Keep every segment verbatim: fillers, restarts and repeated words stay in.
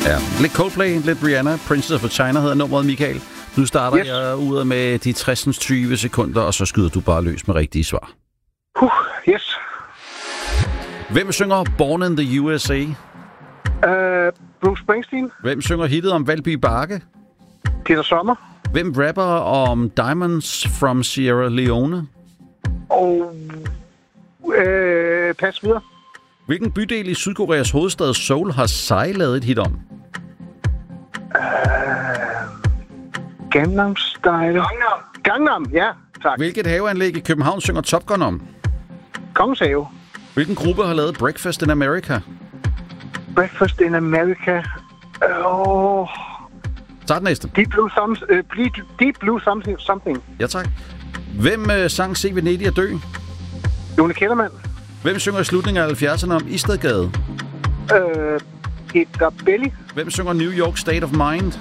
Ja, lidt Coldplay, lidt Rihanna. Princess of China hedder nummeret, Michael. Nu starter yes. jeg ud med de tres tyve sekunder, og så skyder du bare løs med rigtige svar. Uh, yes. Hvem synger Born in the U S A? Uh, Bruce Springsteen. Hvem synger hittet om Valby Bakke? Peter Sommer. Hvem rapper om Diamonds from Sierra Leone? Og... Øh, pas videre. Hvilken bydel i Sydkoreas hovedstad Seoul har Psy lavet et hit om? Uh, Gangnam Style. Gangnam. Gangnam, ja, tak. Hvilket haveanlæg i København synger Top Gun om? Kongens Have. Hvilken gruppe har lavet Breakfast in America? Breakfast in America. Åh... Oh. Tag den næste. Deep Blue, some, uh, Deep Blue something, something. Ja, tak. Hvem uh, sang Se Venedig at dø? Lone Kellermann. Hvem synger i slutningen af halvfjerdserne om Istedgade? Øh, Peter Belli. Hvem synger New York State of Mind?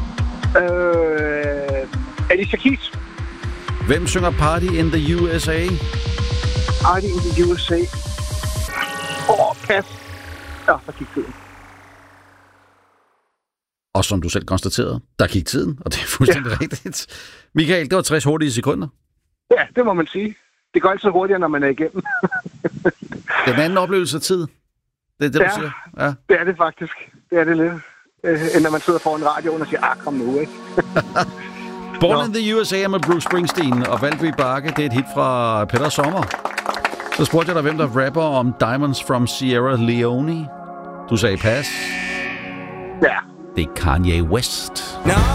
Øh, Alicia Keys. Hvem synger Party in the U S A? Party in the U S A. Åh, oh, pas. Ja, der gik tiden. Og som du selv konstaterede, der gik tiden, og det er fuldstændig ja. rigtigt. Michael, det var tres hurtige sekunder. Ja, det må man sige. Det går altid hurtigere, når man er igennem. Det er en anden oplevelse af tid. Det er det, ja, du siger. Ja, det er det faktisk. Det er det lidt. Øh, end når man sidder foran radioen og siger, ah, kom nu, ikke? Born in the U S A med Bruce Springsteen og Valby Bakke, det er et hit fra Peter Sommer. Så spurgte jeg dig, hvem der rapper om Diamonds from Sierra Leone. Du sagde pas. Ja. Det er Kanye West. Now